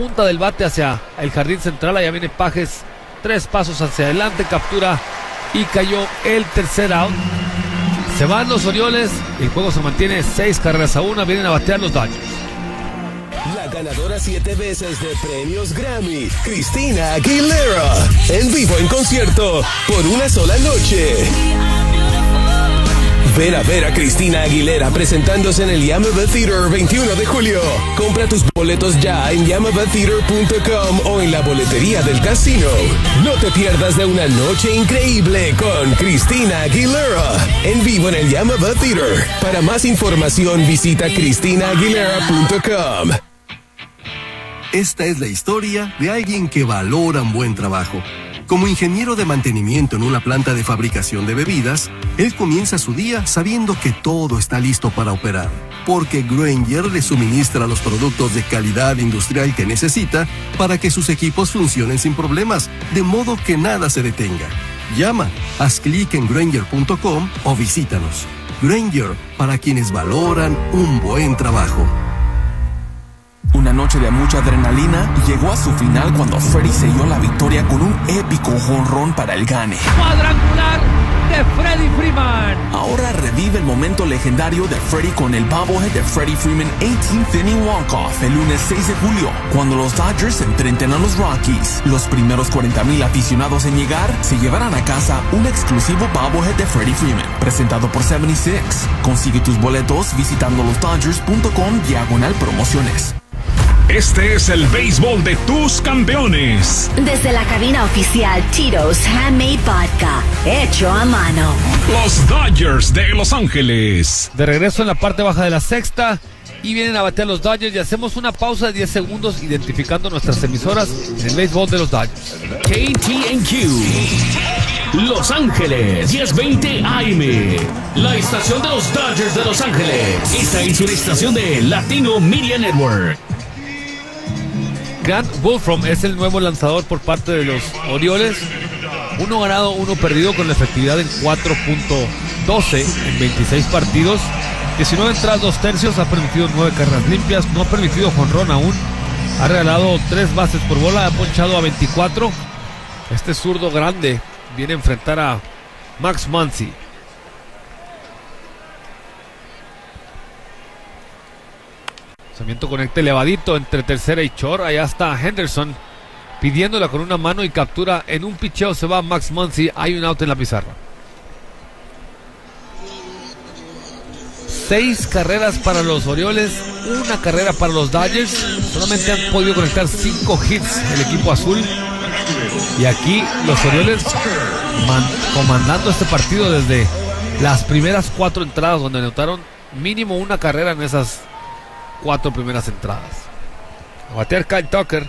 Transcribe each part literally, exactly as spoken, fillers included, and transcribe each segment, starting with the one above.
punta del bate hacia el jardín central. Allá viene Pages, tres pasos hacia adelante, captura y cayó el tercer out. Se van los Orioles, el juego se mantiene seis carreras a una. Vienen a batear los Dodgers. La ganadora siete veces de premios Grammy, Christina Aguilera, en vivo en concierto por una sola noche. Ven a ver a Christina Aguilera presentándose en el Yamava Theater veintiuno de julio. Compra tus boletos ya en yamava theater punto com o en la boletería del casino. No te pierdas de una noche increíble con Christina Aguilera en vivo en el Yamava Theater. Para más información visita christina aguilera punto com. Esta es la historia de alguien que valora un buen trabajo. Como ingeniero de mantenimiento en una planta de fabricación de bebidas, él comienza su día sabiendo que todo está listo para operar, porque Grainger le suministra los productos de calidad industrial que necesita para que sus equipos funcionen sin problemas, de modo que nada se detenga. Llama, haz clic en grainger punto com o visítanos. Grainger, para quienes valoran un buen trabajo. Una noche de mucha adrenalina llegó a su final cuando Freddie selló la victoria con un épico jonrón para el gane. Cuadrangular de Freddie Freeman. Ahora revive el momento legendario de Freddie con el bobblehead de Freddie Freeman eighteenth inning walk-off el lunes seis de julio, cuando los Dodgers se enfrenten a los Rockies. Los primeros cuarenta mil aficionados en llegar se llevarán a casa un exclusivo bobblehead de Freddie Freeman, presentado por setenta y seis. Consigue tus boletos visitando los dodgers punto com diagonal promociones. Este es el béisbol de tus campeones. Desde la cabina oficial Tito's Handmade Vodka, hecho a mano. Los Dodgers de Los Ángeles. De regreso en la parte baja de la sexta y vienen a batear los Dodgers y hacemos una pausa de diez segundos identificando nuestras emisoras en el béisbol de los Dodgers. K T N Q Los Ángeles diez veinte A M, la estación de los Dodgers de Los Ángeles. Esta es una estación de Latino Media Network. Grant Wolfram es el nuevo lanzador por parte de los Orioles. Uno ganado, uno perdido, con la efectividad en cuatro punto doce en veintiséis partidos. diecinueve entradas, dos tercios. Ha permitido nueve carreras limpias. No ha permitido jonrón aún. Ha regalado tres bases por bola. Ha ponchado a veinticuatro. Este zurdo grande viene a enfrentar a Max Muncy. Lanzamiento conecta elevadito entre tercera y short. Allá está Henderson pidiéndola con una mano y captura. En un picheo se va Max Muncy. Hay un out en la pizarra. Seis carreras para los Orioles, una carrera para los Dodgers. Solamente han podido conectar cinco hits el equipo azul. Y aquí los Orioles man- comandando este partido desde las primeras cuatro entradas, donde anotaron mínimo una carrera en esas cuatro primeras entradas. A batear Kyle Tucker.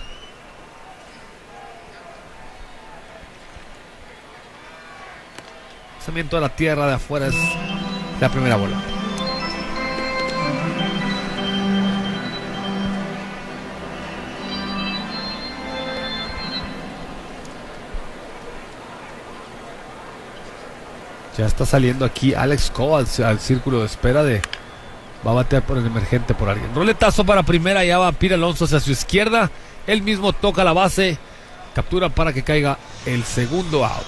Lanzamiento a la tierra de afuera es la primera bola. Ya está saliendo aquí Alex Coe al, al círculo de espera de... Va a batear por el emergente por alguien. Roletazo para primera. Ya va Pete Alonso hacia su izquierda. Él mismo toca la base. Captura para que caiga el segundo out.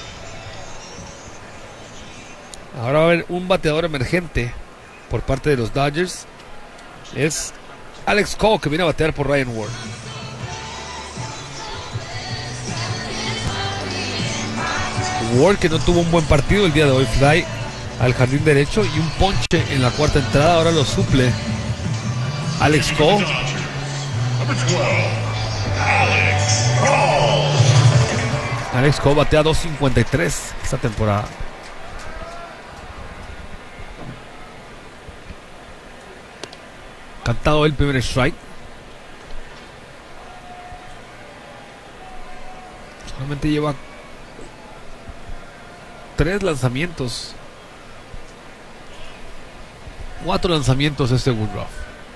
Ahora va a haber un bateador emergente por parte de los Dodgers. Es Alex Coe, que viene a batear por Ryan Ward. Ward, que no tuvo un buen partido el día de hoy. Fly al jardín derecho y un ponche en la cuarta entrada. Ahora lo suple Alex Coe. Alex Coe batea dos cincuenta y tres esta temporada. Cantado el primer strike. Solamente lleva tres lanzamientos. Cuatro lanzamientos este Woodruff.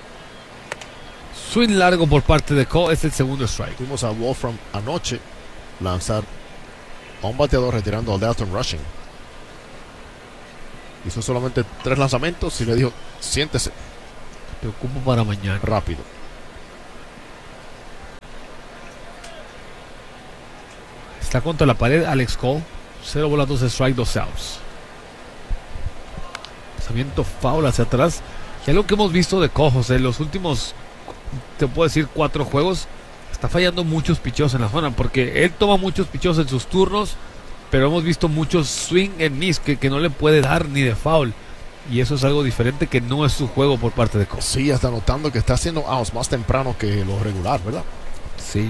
Swing largo por parte de Coe, es el segundo strike. Tuvimos a Wolfram anoche lanzar a un bateador retirando al Dalton Rushing. Hizo solamente tres lanzamientos y le dijo: siéntese. Te ocupo para mañana. Rápido. Está contra la pared Alex Cole. Cero bolas, dos strike, dos outs. Lanzamiento foul hacia atrás. Y algo que hemos visto de Cole, José, en los últimos, te puedo decir, cuatro juegos, está fallando muchos picheos en la zona, porque él toma muchos picheos en sus turnos, pero hemos visto muchos swing and miss que, que no le puede dar ni de foul. Y eso es algo diferente que no es su juego por parte de Cole. Sí, está notando que está haciendo outs más temprano que lo regular, ¿verdad? Sí.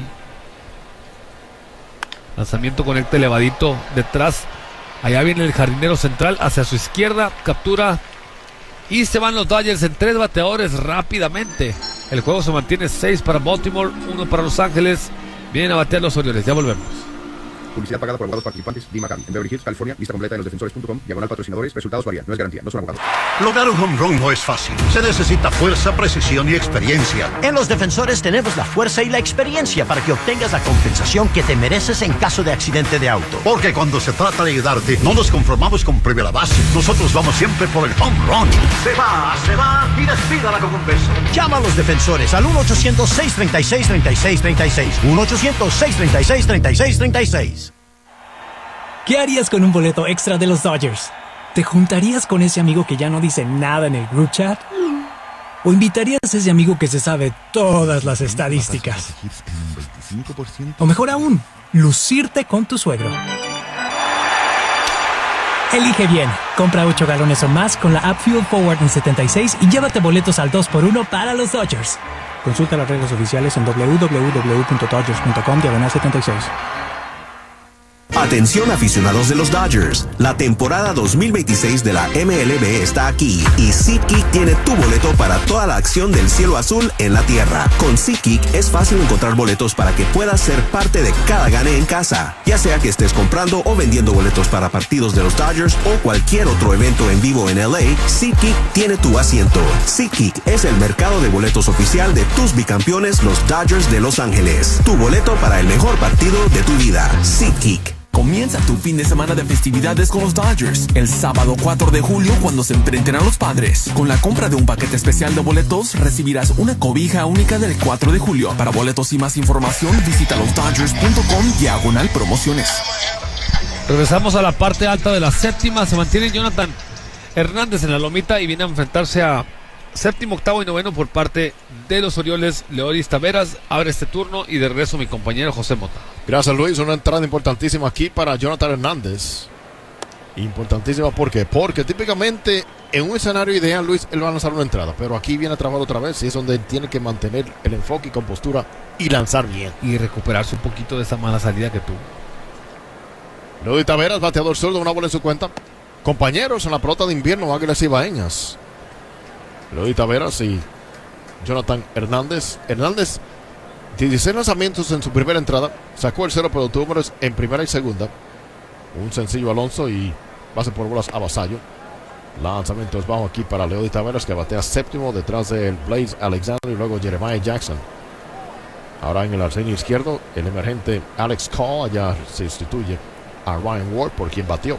Lanzamiento conecta elevadito detrás. Allá viene el jardinero central hacia su izquierda. Captura. Y se van los Dodgers en tres bateadores rápidamente. El juego se mantiene seis para Baltimore, uno para Los Ángeles. Vienen a batear los Orioles. Ya volvemos. Publicidad pagada por abogados participantes. Lee McCarthy, en Beverly Hills, California. Lista completa en los defensores punto com. Diagonal patrocinadores. Resultados varían. No es garantía. No son abogados. Lograr un home run no es fácil. Se necesita fuerza, precisión y experiencia. En Los Defensores tenemos la fuerza y la experiencia para que obtengas la compensación que te mereces en caso de accidente de auto. Porque cuando se trata de ayudarte, no nos conformamos con primera base. Nosotros vamos siempre por el home run. Se va, se va y despídala con un beso. Llama a Los Defensores al uno ochocientos, seis treinta y seis, treinta y seis treinta y seis. uno ochocientos, seis treinta y seis, treinta y seis treinta y seis. ¿Qué harías con un boleto extra de los Dodgers? ¿Te juntarías con ese amigo que ya no dice nada en el group chat? ¿O invitarías a ese amigo que se sabe todas las estadísticas? O mejor aún, lucirte con tu suegro. Elige bien. Compra ocho galones o más con la app Fuel Forward en setenta y seis y llévate boletos al dos por uno para los Dodgers. Consulta las reglas oficiales en doble u doble u doble u punto dodgers punto com diagonal setenta y seis. Atención aficionados de los Dodgers, la temporada dos mil veintiséis de la M L B está aquí y SeatGeek tiene tu boleto para toda la acción del cielo azul en la tierra. Con SeatGeek es fácil encontrar boletos para que puedas ser parte de cada gane en casa, ya sea que estés comprando o vendiendo boletos para partidos de los Dodgers o cualquier otro evento en vivo en L A. SeatGeek tiene tu asiento. SeatGeek es el mercado de boletos oficial de tus bicampeones, los Dodgers de Los Ángeles. Tu boleto para el mejor partido de tu vida. SeatGeek. Comienza tu fin de semana de festividades con los Dodgers. El sábado cuatro de julio, cuando se enfrenten a los Padres. Con la compra de un paquete especial de boletos, recibirás una cobija única del cuatro de julio. Para boletos y más información, visita los dodgers punto com diagonal promociones. Regresamos a la parte alta de la séptima. Se mantiene Jonathan Hernández en la lomita y viene a enfrentarse a séptimo, octavo y noveno por parte de los Orioles. Leodis Taveras abre este turno y de regreso mi compañero José Mota. Gracias, Luis. Una entrada importantísima aquí para Jonathan Hernández. Importantísima, ¿por qué? Porque típicamente en un escenario ideal, Luis, él va a lanzar una entrada, pero aquí viene a trabajar otra vez y es donde él tiene que mantener el enfoque y compostura y lanzar bien. Y recuperarse un poquito de esa mala salida que tuvo. Leodis Taveras, bateador zurdo, una bola en su cuenta. Compañeros en la pelota de invierno, Águilas Ibaeñas. Leodis Taveras y Jonathan Hernández. Hernández, dieciséis lanzamientos en su primera entrada. Sacó el cero, pero tuvo números en primera y segunda. Un sencillo Alonso y base por bolas a Vasallo. Lanzamientos bajo aquí para Leodis Taveras, que batea séptimo detrás del Blaze Alexander y luego Jeremiah Jackson. Ahora en el arsenio izquierdo, el emergente Alex Cole. Allá se sustituye a Ryan Ward, por quien batió.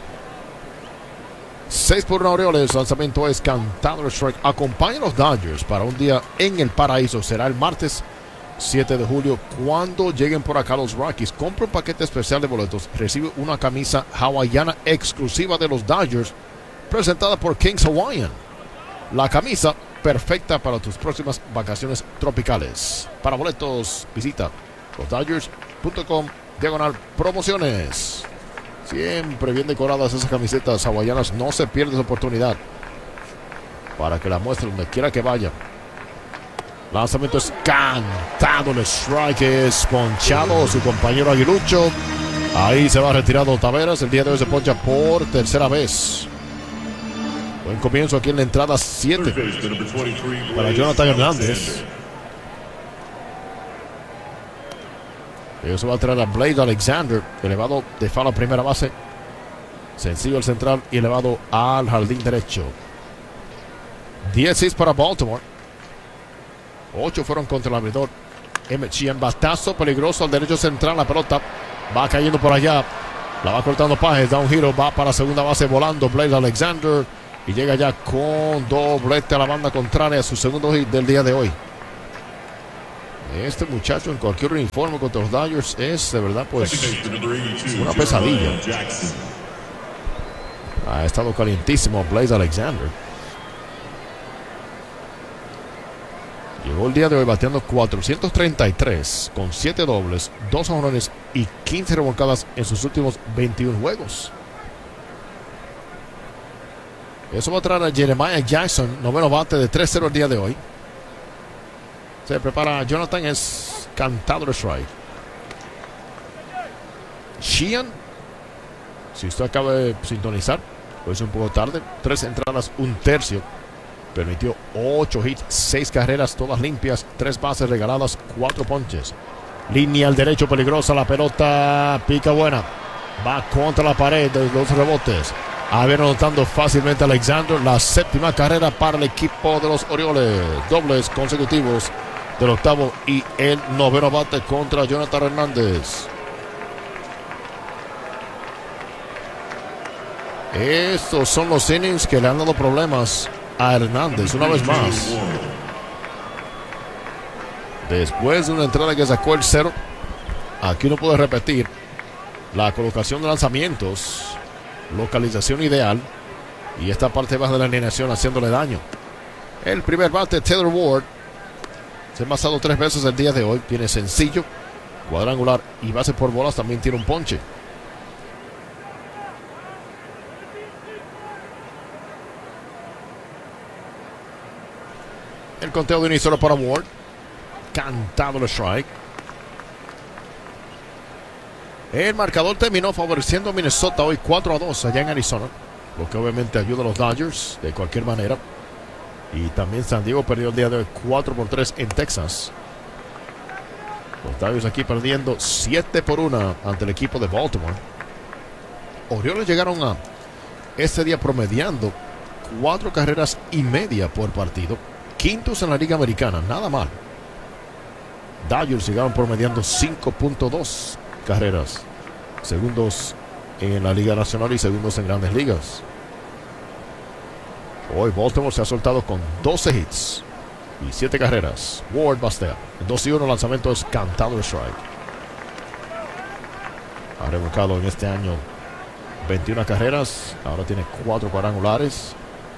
seis por uno Orioles, lanzamiento es cantado el strike. Acompaña a los Dodgers para un día en el paraíso. Será el martes siete de julio cuando lleguen por acá los Rockies. Compra un paquete especial de boletos. Recibe una camisa hawaiana exclusiva de los Dodgers presentada por Kings Hawaiian. La camisa perfecta para tus próximas vacaciones tropicales. Para boletos visita los dodgers punto com diagonal promociones. Siempre bien decoradas esas camisetas hawaianas. No se pierde esa oportunidad para que la muestre donde quiera que vaya. Lanzamiento es cantado. El strike es ponchado. Su compañero Aguilucho. Ahí se va retirado Taveras. El día de hoy se poncha por tercera vez. Buen comienzo aquí en la entrada siete para Jonathan Hernández. Eso va a traer a Blaze Alexander, elevado de foul a primera base. Sencillo el central y elevado al jardín derecho. dieciséis para Baltimore. ocho fueron contra el abridor Emmett Sheehan. Batazo peligroso al derecho central. La pelota va cayendo por allá. La va cortando Pajes. Da un giro. Va para segunda base volando Blaze Alexander. Y llega ya con doblete a la banda contraria. Su segundo hit del día de hoy. Este muchacho en cualquier uniforme contra los Dodgers es de verdad pues una pesadilla. Ha estado calientísimo Blaze Alexander. Llegó el día de hoy bateando cuatrocientos treinta y tres con siete dobles, dos jonrones y quince remolcadas en sus últimos veintiún juegos. Eso va a traer a Jeremiah Jackson, noveno bate de tres cero el día de hoy. Se prepara Jonathan, es cantado el strike. Sheehan, si usted acaba de sintonizar, pues un poco tarde, tres entradas, un tercio. Permitió ocho hits, seis carreras, todas limpias, tres bases regaladas, cuatro ponches. Línea al derecho peligrosa, la pelota pica buena. Va contra la pared de los rebotes. A ver, anotando fácilmente Alexander, la séptima carrera para el equipo de los Orioles. Dobles consecutivos del octavo y el noveno bate contra Jonathan Hernández. Estos son los innings que le han dado problemas a Hernández una vez más. Después de una entrada que sacó el cero, aquí uno puede repetir la colocación de lanzamientos, localización ideal y esta parte baja de la alineación haciéndole daño. El primer bate, Taylor Ward, se ha pasado tres veces el día de hoy. Tiene sencillo, cuadrangular y base por bolas. También tiene un ponche. El conteo de inicio para Ward. Cantado el strike. El marcador terminó favoreciendo a Minnesota hoy cuatro a dos allá en Arizona, lo que obviamente ayuda a los Dodgers de cualquier manera. Y también San Diego perdió el día de hoy cuatro por tres en Texas. Los Dodgers aquí perdiendo siete por uno ante el equipo de Baltimore. Orioles llegaron a este día promediando cuatro carreras y media por partido. Quintos en la Liga Americana, nada mal. Dodgers llegaron promediando cinco punto dos carreras. Segundos en la Liga Nacional y segundos en Grandes Ligas. Hoy Baltimore se ha soltado con doce hits y siete carreras. Ward bastea. dos y uno, lanzamiento es cantado el strike. Ha remolcado en este año veintiuna carreras. Ahora tiene cuatro cuadrangulares.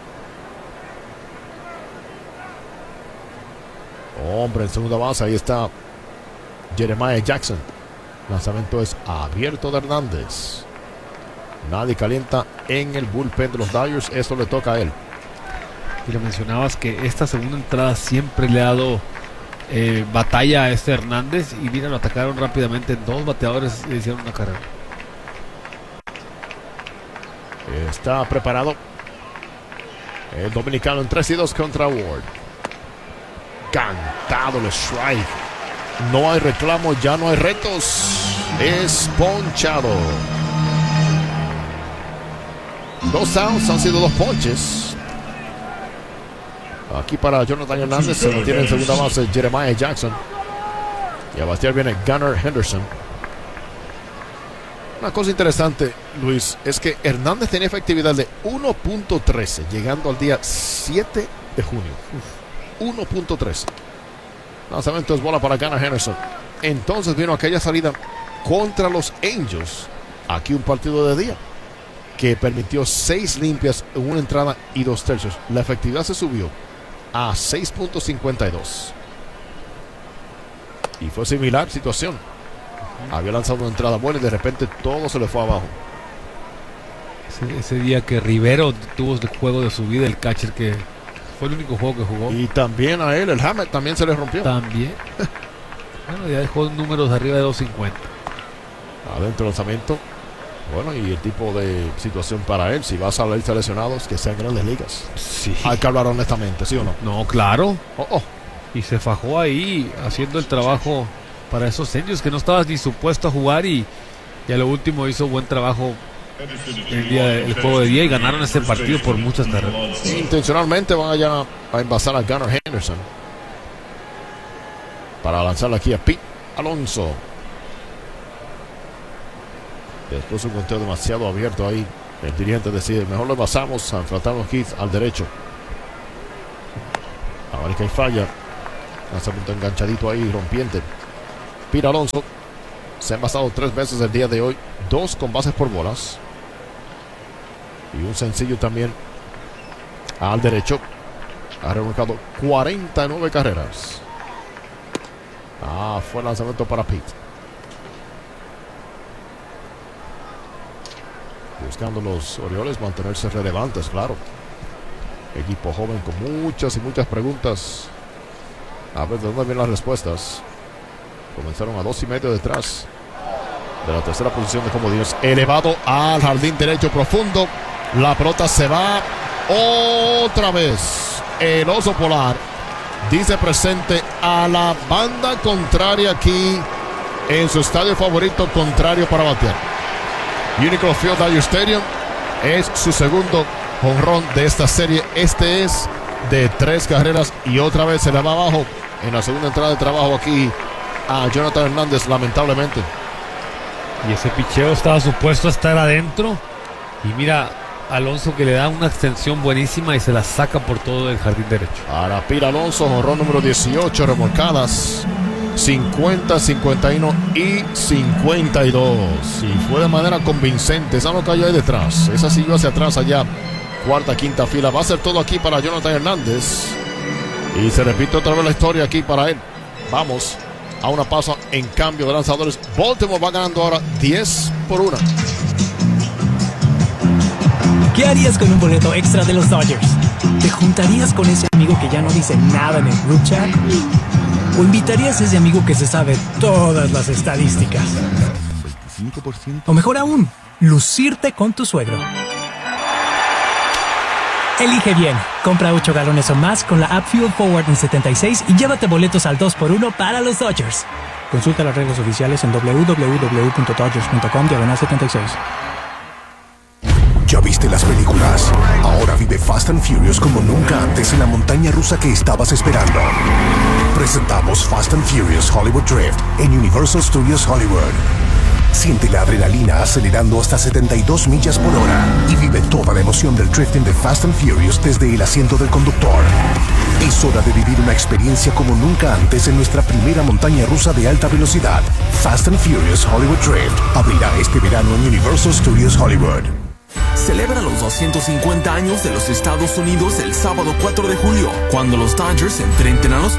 Hombre en segunda base, ahí está Jeremiah Jackson. Lanzamiento es abierto de Hernández. Nadie calienta en el bullpen de los Dodgers. Eso le toca a él. Y lo mencionabas que esta segunda entrada siempre le ha dado eh, batalla a este Hernández. Y mira, lo atacaron rápidamente. Dos bateadores le hicieron una carrera. Está preparado el dominicano en tres y dos contra Ward. Cantado el strike. No hay reclamo, ya no hay retos. Es ponchado. Dos outs, han sido dos ponches. Aquí para Jonathan Hernández se mantiene en segunda base Jeremiah Jackson. Y a batear viene Gunnar Henderson. Una cosa interesante, Luis, es que Hernández tenía efectividad de uno punto trece, llegando al día siete de junio. uno punto trece. Lanzamiento es bola para Gunnar Henderson. Entonces vino aquella salida contra los Angels. Aquí un partido de día que permitió seis limpias en una entrada y dos tercios. La efectividad se subió a seis punto cincuenta y dos. Y fue similar situación. Había lanzado una entrada buena y de repente todo se le fue abajo. Ese, ese día que Rivero tuvo el juego de su vida, el catcher que fue el único juego que jugó. Y también a él, el Hammett también se le rompió. También. Bueno, ya dejó números arriba de doscientos cincuenta. Adentro lanzamiento. Bueno, y el tipo de situación para él, si va a salir seleccionados, que sean Grandes Ligas. Sí. Hay que hablar honestamente, ¿sí o no? No, claro. Oh, oh. Y se fajó ahí haciendo el trabajo para esos Angels que no estabas ni supuesto a jugar y, y a lo último hizo buen trabajo el, día, el juego de día y ganaron este partido por muchas carreras. Intencionalmente van allá a envasar a Gunnar Henderson para lanzarla aquí a Pete Alonso. Después un conteo demasiado abierto ahí. El dirigente decide, mejor lo envasamos a enfrentarnos aquí al derecho. Ahora que hay falla. Lanzamiento enganchadito ahí, rompiente. Pete Alonso se ha envasado tres veces el día de hoy, dos con bases por bolas. Y un sencillo también al derecho. Ha remolcado cuarenta y nueve carreras. Ah, fue el lanzamiento para Pete. Buscando los Orioles mantenerse relevantes, claro. Equipo joven con muchas y muchas preguntas. A ver de dónde vienen las respuestas. Comenzaron a dos y medio detrás de la tercera posición de comodines. Elevado al jardín derecho profundo. La pelota se va otra vez. El oso polar dice presente a la banda contraria aquí en su estadio favorito contrario para batear. Unicor Field Dodger Stadium es su segundo jonrón de esta serie. Este es de tres carreras y otra vez se le va abajo en la segunda entrada de trabajo aquí a Jonathan Hernández, lamentablemente. Y ese picheo estaba supuesto a estar adentro. Y mira, Alonso que le da una extensión buenísima y se la saca por todo el jardín derecho. Para Pete Alonso, jonrón número dieciocho, remolcadas cincuenta, cincuenta y uno y cincuenta y dos. Y fue de manera convincente. Esa no cayó ahí detrás. Esa siguió hacia atrás allá. Cuarta, quinta fila. Va a ser todo aquí para Jonathan Hernández. Y se repite otra vez la historia aquí para él. Vamos a una pausa en cambio de lanzadores. Baltimore va ganando ahora diez por uno. ¿Qué harías con un boleto extra de los Dodgers? ¿Te juntarías con ese amigo que ya no dice nada en el group chat? ¿O invitarías a ese amigo que se sabe todas las estadísticas? veinticinco por ciento. O mejor aún, lucirte con tu suegro. Elige bien. Compra ocho galones o más con la app Fuel Forward en setenta y seis y llévate boletos al dos por uno para los Dodgers. Consulta las reglas oficiales en doble u doble u doble u punto dodgers punto com diagonal setenta y seis. ¿Ya viste las películas? Ahora vive Fast and Furious como nunca antes en la montaña rusa que estabas esperando. Presentamos Fast and Furious Hollywood Drift en Universal Studios Hollywood. Siente la adrenalina acelerando hasta setenta y dos millas por hora y vive toda la emoción del drifting de Fast and Furious desde el asiento del conductor. Es hora de vivir una experiencia como nunca antes en nuestra primera montaña rusa de alta velocidad. Fast and Furious Hollywood Drift abrirá este verano en Universal Studios Hollywood. Celebra los doscientos cincuenta años de los Estados Unidos el sábado cuatro de julio, cuando los Dodgers se enfrenten a los